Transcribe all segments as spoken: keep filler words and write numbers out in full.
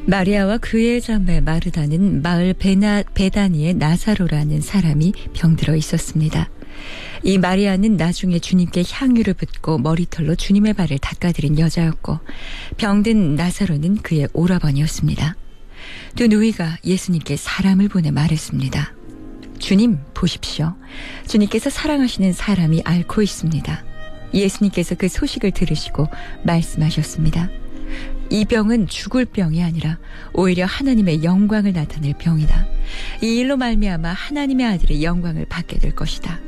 마리아와 그의 자매 마르다는 마을 베나, 베다니의 나사로라는 사람이 병들어 있었습니다. 이 마리아는 나중에 주님께 향유를 붓고 머리털로 주님의 발을 닦아드린 여자였고, 병든 나사로는 그의 오라버니였습니다. 두 누이가 예수님께 사람을 보내 말했습니다. 주님, 보십시오. 주님께서 사랑하시는 사람이 앓고 있습니다. 예수님께서 그 소식을 들으시고 말씀하셨습니다. 이 병은 죽을 병이 아니라 오히려 하나님의 영광을 나타낼 병이다. 이 일로 말미암아 하나님의 아들의 영광을 받게 될 것이다.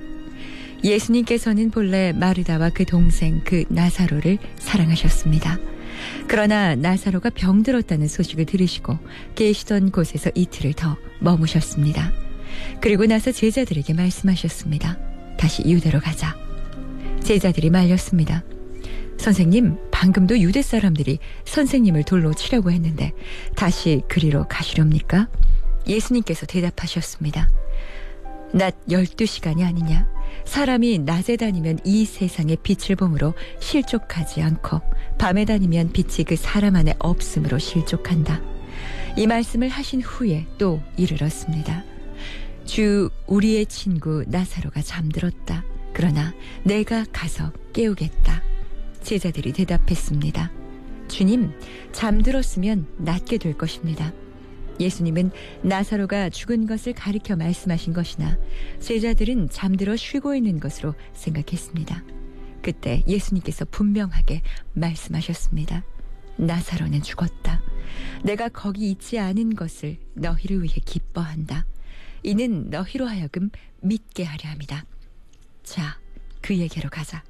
예수님께서는 본래 마르다와 그 동생 그 나사로를 사랑하셨습니다. 그러나 나사로가 병들었다는 소식을 들으시고 계시던 곳에서 이틀을 더 머무셨습니다. 그리고 나서 제자들에게 말씀하셨습니다. 다시 유대로 가자. 제자들이 말렸습니다. 선생님, 방금도 유대 사람들이 선생님을 돌로 치려고 했는데 다시 그리로 가시렵니까? 예수님께서 대답하셨습니다. 낮 열두 시간이 아니냐? 사람이 낮에 다니면 이 세상의 빛을 봄으로 실족하지 않고 밤에 다니면 빛이 그 사람 안에 없음으로 실족한다. 이 말씀을 하신 후에 또 이르렀습니다. 주 우리의 친구 나사로가 잠들었다. 그러나 내가 가서 깨우겠다. 제자들이 대답했습니다. 주님, 잠들었으면 낫게 될 것입니다. 예수님은 나사로가 죽은 것을 가리켜 말씀하신 것이나 제자들은 잠들어 쉬고 있는 것으로 생각했습니다. 그때 예수님께서 분명하게 말씀하셨습니다. 나사로는 죽었다. 내가 거기 있지 않은 것을 너희를 위해 기뻐한다. 이는 너희로 하여금 믿게 하려 함이다. 자, 그에게로 가자.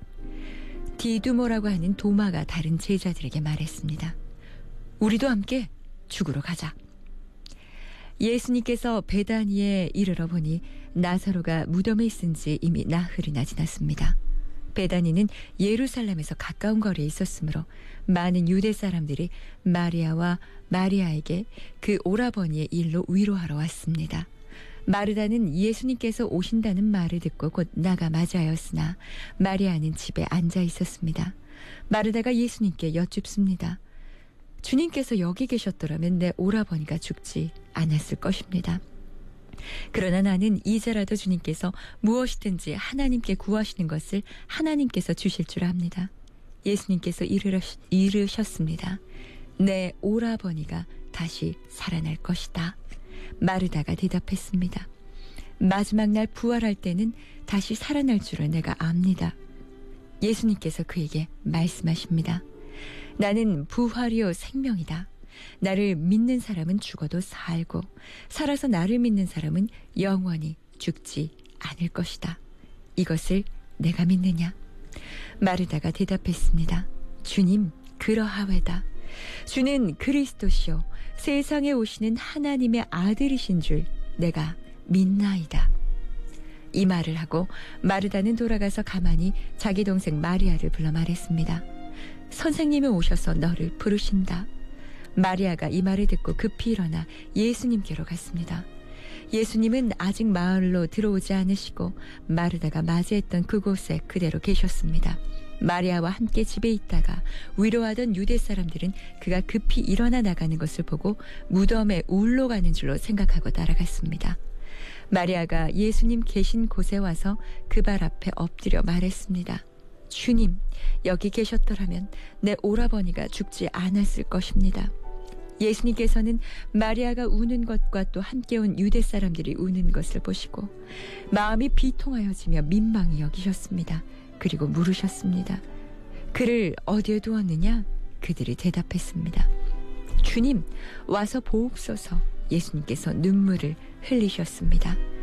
디두모라고 하는 도마가 다른 제자들에게 말했습니다. 우리도 함께 죽으러 가자. 예수님께서 베다니에 이르러 보니 나사로가 무덤에 있은 지 이미 나흘이나 지났습니다. 베다니는 예루살렘에서 가까운 거리에 있었으므로 많은 유대 사람들이 마리아와 마리아에게 그 오라버니의 일로 위로하러 왔습니다. 마르다는 예수님께서 오신다는 말을 듣고 곧 나가 맞이하였으나 마리아는 집에 앉아 있었습니다. 마르다가 예수님께 여쭙습니다. 주님께서 여기 계셨더라면 내 오라버니가 죽지 않았을 것입니다. 그러나 나는 이제라도 주님께서 무엇이든지 하나님께 구하시는 것을 하나님께서 주실 줄 압니다. 예수님께서 이르셨습니다. 내 오라버니가 다시 살아날 것이다. 마르다가 대답했습니다. 마지막 날 부활할 때는 다시 살아날 줄을 내가 압니다. 예수님께서 그에게 말씀하십니다. 나는 부활이요 생명이다. 나를 믿는 사람은 죽어도 살고 살아서 나를 믿는 사람은 영원히 죽지 않을 것이다. 이것을 내가 믿느냐? 마르다가 대답했습니다. 주님, 그러하외다. 주는 그리스도시요 세상에 오시는 하나님의 아들이신 줄 내가 믿나이다. 이 말을 하고 마르다는 돌아가서 가만히 자기 동생 마리아를 불러 말했습니다. 선생님이 오셔서 너를 부르신다. 마리아가 이 말을 듣고 급히 일어나 예수님께로 갔습니다. 예수님은 아직 마을로 들어오지 않으시고 마르다가 맞이했던 그곳에 그대로 계셨습니다. 마리아와 함께 집에 있다가 위로하던 유대 사람들은 그가 급히 일어나 나가는 것을 보고 무덤에 울러 가는 줄로 생각하고 따라갔습니다. 마리아가 예수님 계신 곳에 와서 그 발 앞에 엎드려 말했습니다. 주님, 여기 계셨더라면 내 오라버니가 죽지 않았을 것입니다. 예수님께서는 마리아가 우는 것과 또 함께 온 유대 사람들이 우는 것을 보시고 마음이 비통하여지며 민망히 여기셨습니다. 그리고 물으셨습니다. 그를 어디에 두었느냐? 그들이 대답했습니다. 주님, 와서 보옵소서. 예수님께서 눈물을 흘리셨습니다.